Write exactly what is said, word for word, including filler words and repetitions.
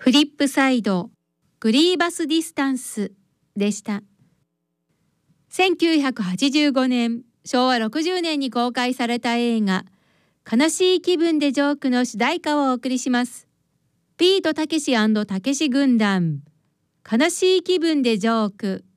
フリップサイド、グリーバスディスタンスでした。せんきゅうひゃくはちじゅうごねん、しょうわろくじゅうねんに公開された映画、悲しい気分でジョークの主題歌をお送りします。ビートたけしたけし軍団、悲しい気分でジョーク。